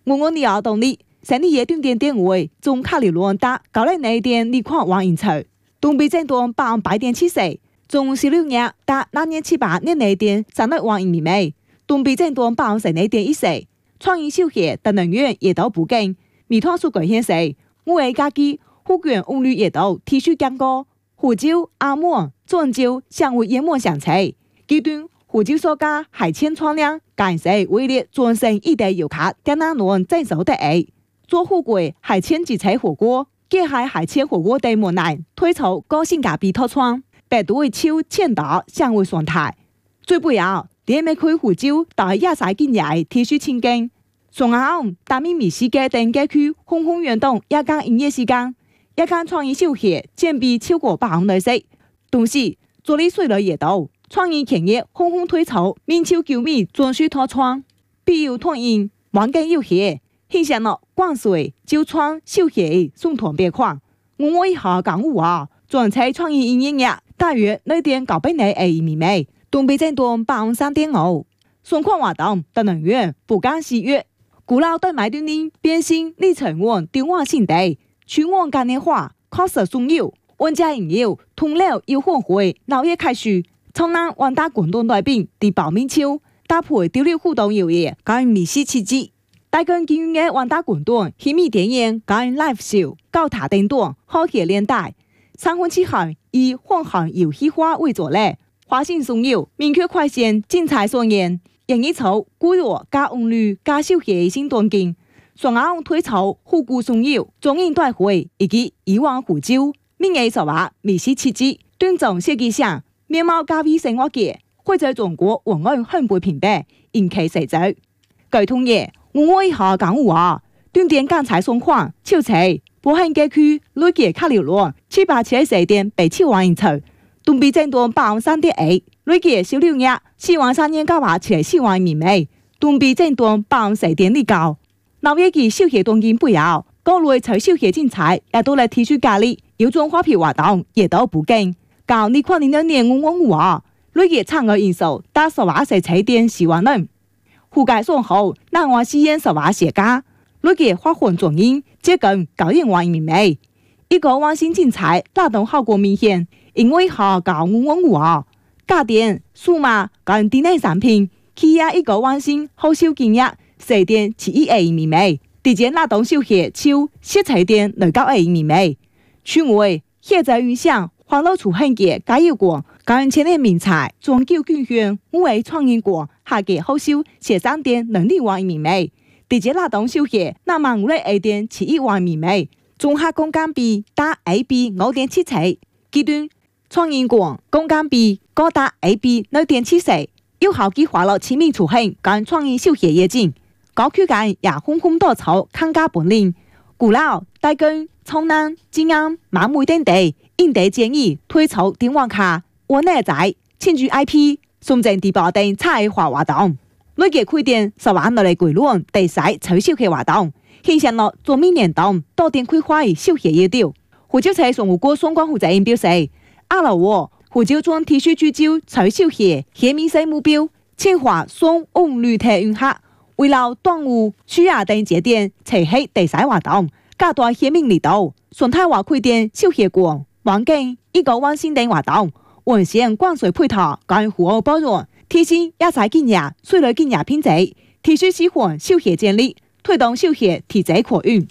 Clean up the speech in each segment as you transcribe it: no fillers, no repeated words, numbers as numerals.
我的活动里，生理业断电位，中卡里乱打，搞来内电你看往应酬。东北震动8.7中16日打那年7-8年内电上来往应美，东北震动10内电1创意小学等能源也都不紧。米汤数据显示，我的家己福建红绿也都提出降高，湖州、阿门、漳州相互淹没相车，极端湖州所加海鲜创量，感谢为了转身一地游客在那轮征收的做火锅海鲜自菜火锅，结合海鲜火锅的模内推出高性价比套餐，百度的超千岛相互状态。最不要连美区湖州到亚赛今日提出情景，上岸大米世界等街区轰轰运动夜間營業時間，夜間創意小學佔比超過80%，同時做理水類也多，創意企業轟轟推出面超9米專屬套餐，必要統一環境要學，現象了關水就創小學送團別款，我以下講話專採創意營業大約內點900內1米，東北震動83.5，雙款活動等能源不間4月。古老對買斷呢變性里程網電話線地，全網概念化確實重要。玩家營業同了要換回老業開始，從南萬大廣東內邊地保面超搭配丟了互動遊業，搞密室刺激。大根經營嘅萬大廣東虛擬電影搞 live show 高塔等等好協連帶，三分之行以混合遊戲化為主咧，華信重要明確快線精彩上演。營業籌古羅加紅綠加小學新短景，雙岸推出虎骨重要中英大會以及以往湖州民藝說話密室刺激端重設計上面貌加微生活嘅，會在中國文案很不平白引起實質。據統計，我以下講話斷電剛才送款超車部分街區累計卡流量774點8萬人次，東北震動83.1，累計16日4萬3千9百74萬人美，東北震動84.9。老業嘅小學東京不要，各類在小學精彩也都來提出價力，有種發票活動也都不緊。搞你看你的年我話，累計產額因素達17.4萬人。覆蓋雙後，南華西園18寫家，累計發放總銀接近9萬人美。一個完新精彩，拉動效果明顯，因為下搞我話。家電、數碼、跟電子產品，企業一個完新好銷金額4.7億美，直接拉動小學超17.9億美。此外，現在影響歡樂出現嘅加油國，跟前年名菜終究貢獻我為創業國下嘅好銷13.2萬美，直接拉動小學2.7萬美，綜合公幹比達 AB 5.77，極端創業國公幹比高達 AB 9.74，有效計劃了全面出現跟創意小學業景，高區間也轟轟多草抗價本領，古老大根從南吉安馬梅等地應地建議推出電話卡我內在簽注 IP 送贈地保等差異化活動，累計開店10萬內規輪第4超小學活動，現象了做明年度多點規劃小學業調。湖州市常務局相關負責人表示，阿老我湖州將提出聚焦超小學協民生目標，強化雙紅綠體運客，為了端午、暑假等節點齊起第4活動，加大協民力度，順泰話開店小學館、環境、一個完善等活動，完善關水配套跟服務包容，提升野菜經驗、水類經驗品質，提出喜歡小學建立，推動小學體制擴運。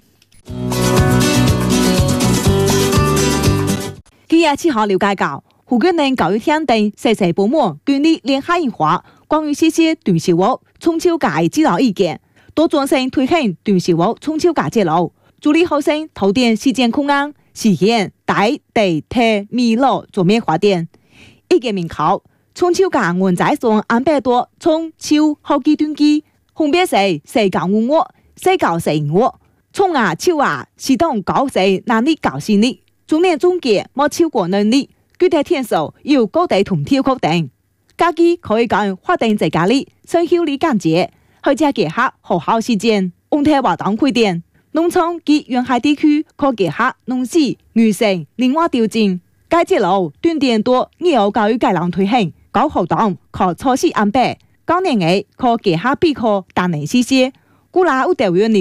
今日7號了解到，湖北省教育廳等實施部門建立聯合印發關於實施斷小學中秋節指導意見，多專項推行斷小學中秋節節路，助力學生投點實踐空間，實現大地鐵米路全面發展。意見明確，中秋節原則上安排多中秋好幾段期，分別是4教5月、4教4月，春夏秋夏適當教授能力教心力。中年總結冇超過能力，具體天數由各地同條確定。家己可以講法定在家裡生效力簡潔，或者結合學校時間，安排活動開展。農村及沿海地區可結合農事、漁城另外調整。該節路斷電多，有教育改良推行，高活動可錯施安排。高年級可結合備課單人實施，古來有條約